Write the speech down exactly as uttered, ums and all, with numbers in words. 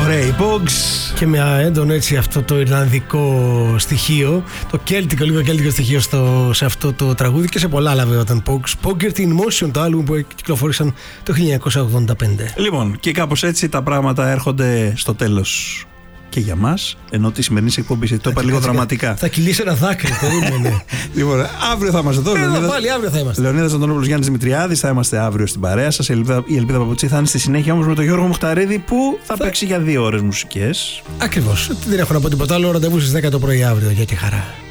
Ray Pogs. Και με έντονο έτσι αυτό το ιρλανδικό στοιχείο, το κέλτικο, λίγο κέλτικο στοιχείο στο, σε αυτό το τραγούδι και σε πολλά άλλα βέβαια ήταν Pogs. Poggers in Motion, το άλμπουμ που κυκλοφόρησαν το χίλια εννιακόσια ογδόντα πέντε. Λοιπόν, και κάπως έτσι τα πράγματα έρχονται στο τέλος. Και για μας, ενώ τη σημερινή εκπομπή το είπα λίγο δραματικά. Θα κυλήσει ένα δάκρυ, περίμενε. Λοιπόν, αύριο θα είμαστε εδώ. Εδώ πάλι, αύριο θα είμαστε. Λεωνίδας Αντωνόπουλος, Γιάννης Δημητριάδης, θα είμαστε αύριο στην παρέα σας. Η Ελπίδα, η Ελπίδα Παπουτσή θα είναι στη συνέχεια όμως με τον Γιώργο Μουχταρίδη που θα, θα... παίξει για δύο ώρες μουσικές. Ακριβώς. Δεν έχω να πω τίποτα άλλο. Ραντεβού στις δέκα το πρωί αύριο. Για τη χαρά.